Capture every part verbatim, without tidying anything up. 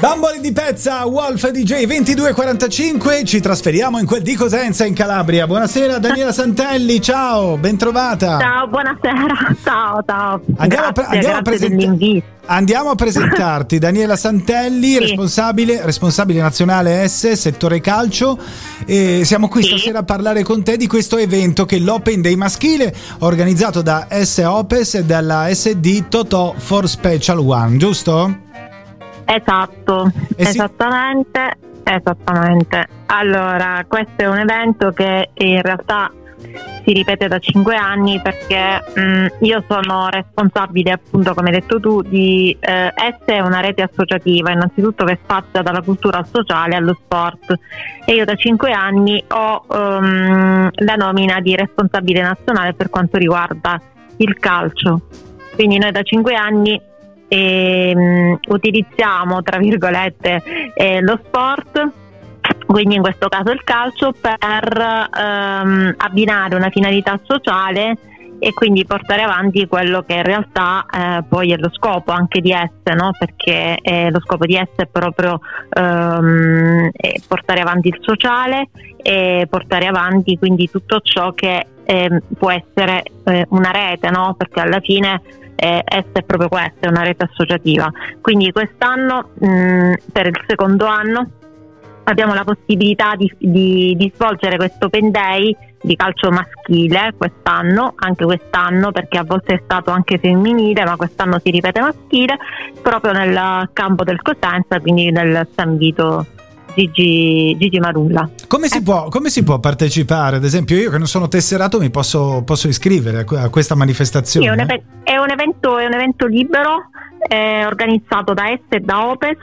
Bamboli di Pezza, Wolf D J ventidue e quarantacinque, ci trasferiamo in quel di Cosenza in Calabria. Buonasera Daniela Santelli, ciao, bentrovata. Ciao, buonasera, ciao, ciao. Andiamo, grazie, a, pre- andiamo, a, present- andiamo a presentarti Daniela Santelli, sì. responsabile, responsabile nazionale S, settore calcio, e siamo qui sì. stasera a parlare con te di questo evento che è l'Open Day maschile organizzato da S Opes e dalla S D Totò for Special One, giusto? Esatto, eh sì. esattamente, esattamente. Allora, questo è un evento che in realtà si ripete da cinque anni perché mh, io sono responsabile, appunto, come hai detto tu, di eh, S è una rete associativa, innanzitutto, che spazia dalla cultura al sociale allo sport, e io da cinque anni ho um, la nomina di responsabile nazionale per quanto riguarda il calcio. Quindi noi da cinque anni E, um, utilizziamo, tra virgolette, eh, lo sport, quindi in questo caso il calcio, per um, abbinare una finalità sociale e quindi portare avanti quello che in realtà eh, poi è lo scopo anche di S, no? Perché eh, lo scopo di S è proprio um, è portare avanti il sociale e portare avanti quindi tutto ciò che eh, può essere eh, una rete, no? Perché alla fine Eh, S è proprio questa, è una rete associativa. Quindi quest'anno, mh, per il secondo anno, abbiamo la possibilità di, di, di svolgere questo Open Day di calcio maschile quest'anno, anche quest'anno, perché a volte è stato anche femminile, ma quest'anno si ripete maschile, proprio nel campo del Cosenza, quindi nel San Vito Gigi, Gigi Marulla. Come si, eh. può, come si può partecipare? Ad esempio, io che non sono tesserato mi posso, posso iscrivere a questa manifestazione? Sì, è, un ev- è, un evento, è un evento libero, eh, organizzato da S e da Opes,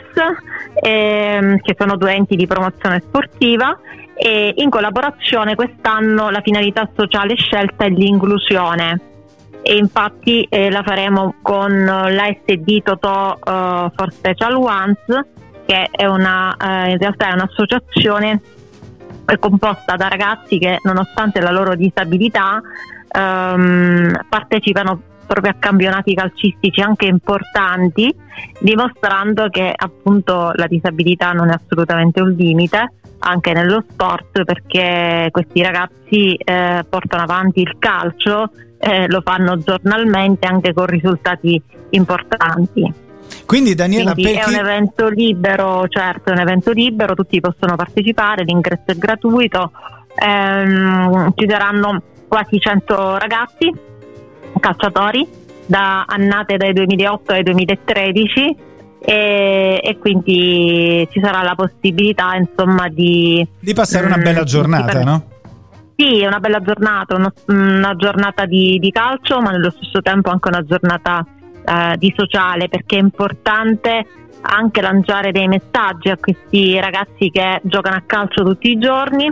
eh, che sono due enti di promozione sportiva, e in collaborazione quest'anno la finalità sociale scelta è l'inclusione, e infatti eh, la faremo con la S D Totò uh, for Special Ones, che è una, eh, in realtà è un'associazione composta da ragazzi che, nonostante la loro disabilità, ehm, partecipano proprio a campionati calcistici anche importanti, dimostrando che appunto la disabilità non è assolutamente un limite anche nello sport, perché questi ragazzi eh, portano avanti il calcio, eh, lo fanno giornalmente anche con risultati importanti. Quindi Daniela, Quindi perché... è un evento libero, certo, è un evento libero, tutti possono partecipare, l'ingresso è gratuito, ehm, ci saranno quasi cento ragazzi calciatori da annate dai duemilaotto ai duemilatredici, e, e quindi ci sarà la possibilità, insomma, di di passare una bella giornata, di... no? Sì, è una bella giornata, una, una giornata di, di calcio, ma nello stesso tempo anche una giornata Uh, di sociale, perché è importante anche lanciare dei messaggi a questi ragazzi che giocano a calcio tutti i giorni,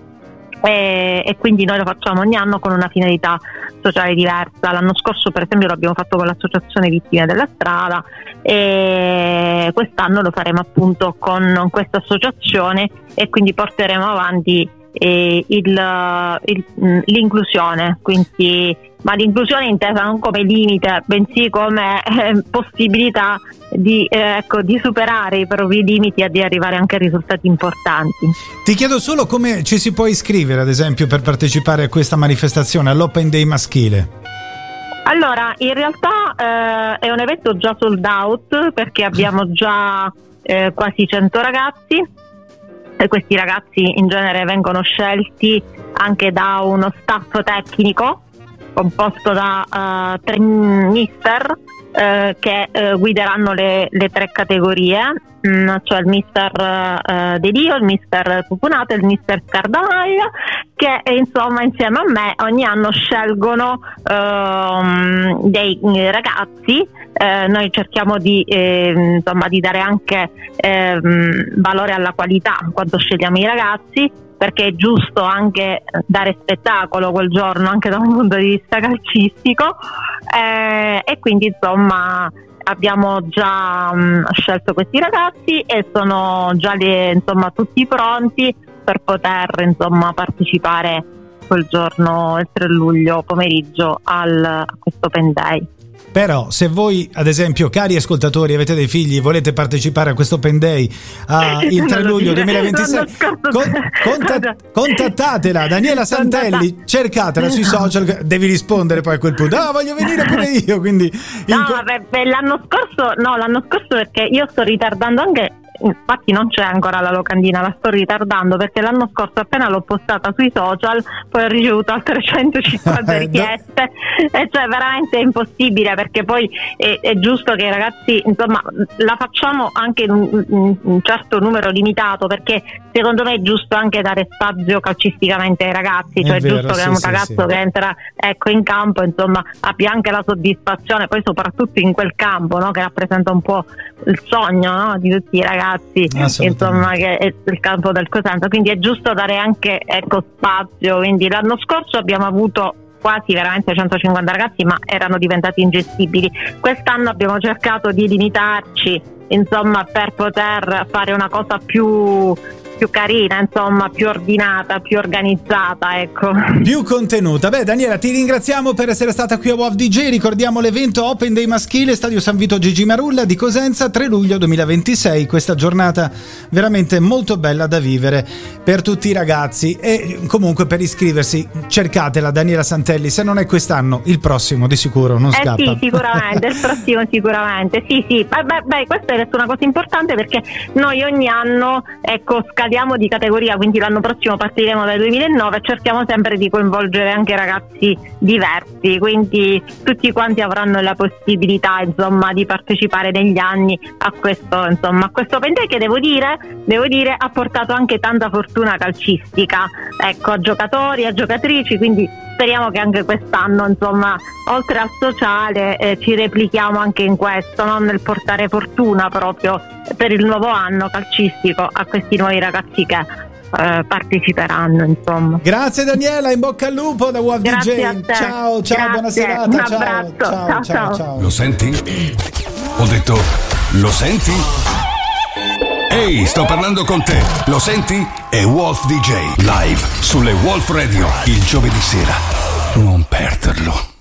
e, e quindi noi lo facciamo ogni anno con una finalità sociale diversa. L'anno scorso, per esempio, l'abbiamo fatto con l'associazione Vittime della Strada, e quest'anno lo faremo appunto con questa associazione, e quindi porteremo avanti eh, il, il, l'inclusione, quindi, ma l'inclusione intesa non come limite, bensì come eh, possibilità di, eh, ecco, di superare i propri limiti e di arrivare anche a risultati importanti. Ti chiedo solo come ci si può iscrivere, ad esempio, per partecipare a questa manifestazione, all'Open Day maschile. Allora, in realtà eh, è un evento già sold out, perché abbiamo già eh, quasi cento ragazzi, e questi ragazzi in genere vengono scelti anche da uno staff tecnico composto da uh, tre mister uh, che uh, guideranno le, le tre categorie, mm, cioè il mister uh, De Dio, il mister Pupunato e il mister Scardamaglia, che insomma insieme a me ogni anno scelgono uh, dei ragazzi. Eh, noi cerchiamo di, eh, insomma, di dare anche eh, valore alla qualità quando scegliamo i ragazzi, perché è giusto anche dare spettacolo quel giorno anche da un punto di vista calcistico, eh, e quindi insomma abbiamo già mh, scelto questi ragazzi e sono già le, insomma, tutti pronti per poter, insomma, partecipare quel giorno, il tre luglio pomeriggio, al, a questo Open Day. Però se voi, ad esempio, cari ascoltatori, avete dei figli, volete partecipare a questo Open Day ah, il tre luglio duemilaventisei, con, contat, contattatela Daniela Santelli, cercatela sui social, devi rispondere poi a quel punto, ah voglio venire pure io, quindi no, co- vabbè, l'anno scorso no l'anno scorso perché io sto ritardando anche, infatti non c'è ancora la locandina, la sto ritardando perché l'anno scorso appena l'ho postata sui social poi ho ricevuto altre centocinquanta richieste e cioè veramente è impossibile, perché poi è, è giusto che i ragazzi, insomma, la facciamo anche in un, un certo numero limitato, perché secondo me è giusto anche dare spazio calcisticamente ai ragazzi, cioè è, vero, è giusto sì, che un sì, ragazzo sì. che entra ecco in campo, insomma, abbia anche la soddisfazione, poi soprattutto in quel campo, no, che rappresenta un po' il sogno, no, di tutti i ragazzi, insomma, che è il campo del Cosenza, quindi è giusto dare anche ecco spazio. Quindi l'anno scorso abbiamo avuto quasi veramente centocinquanta ragazzi, ma erano diventati ingestibili. Quest'anno abbiamo cercato di limitarci, insomma, per poter fare una cosa più più carina, insomma, più ordinata, più organizzata, ecco. Più contenuta. Beh, Daniela, ti ringraziamo per essere stata qui a WOW D J. Ricordiamo l'evento Open Day maschile, Stadio San Vito Gigi Marulla di Cosenza, tre luglio duemilaventisei. Questa giornata veramente molto bella da vivere per tutti i ragazzi. E comunque per iscriversi cercatela, Daniela Santelli. Se non è quest'anno, il prossimo di sicuro non scappa. Eh sì, sicuramente, il prossimo sicuramente. Sì, sì. Beh, beh, beh, questa è una cosa importante, perché noi ogni anno, ecco, scadiamo di categoria, quindi l'anno prossimo partiremo dal duemilanove e cerchiamo sempre di coinvolgere anche ragazzi diversi, quindi tutti quanti avranno la possibilità, insomma, di partecipare negli anni a questo, insomma, a questo Open Day che devo dire, devo dire ha portato anche tanta fortuna calcistica, ecco, a giocatori, a giocatrici, quindi speriamo che anche quest'anno, insomma, oltre al sociale eh, ci replichiamo anche in questo, no? Nel portare fortuna proprio per il nuovo anno calcistico a questi nuovi ragazzi che eh, parteciperanno, insomma. Grazie Daniela, in bocca al lupo da WOW D J. Ciao, ciao, grazie, buona serata. Un ciao, abbraccio, ciao, ciao, ciao, ciao. ciao. Lo senti? Ho detto, lo senti? Ehi, sto parlando con te. Lo senti? È WOW D J live sulle Wolf Radio il giovedì sera. Non perderlo.